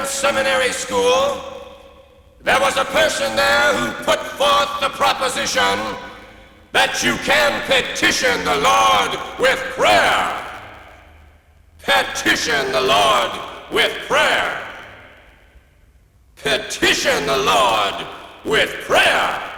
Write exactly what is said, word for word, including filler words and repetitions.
Seminary School, there was a person there who put forth the proposition that you can petition the Lord with prayer. Petition the Lord with prayer. Petition the Lord with prayer.